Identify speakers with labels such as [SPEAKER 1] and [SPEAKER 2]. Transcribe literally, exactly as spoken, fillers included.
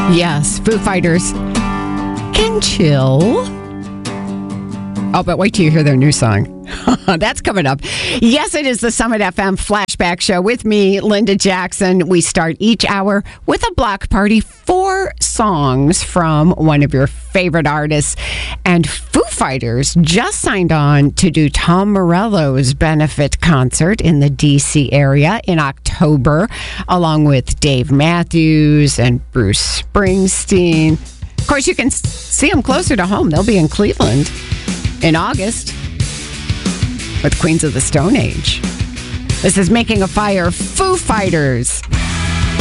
[SPEAKER 1] Yes, Foo Fighters can chill. Oh, but wait till you hear their new song. That's coming up. Yes, it is the Summit F M Flashback Show with me, Linda Jackson. We start each hour with a block party, four songs from one of your favorite artists. And Foo Fighters just signed on to do Tom Morello's benefit concert in the D C area in October, along with Dave Matthews and Bruce Springsteen. Of course, you can see them closer to home. They'll be in Cleveland in August with Queens of the Stone Age. This is Making a Fire, Foo Fighters.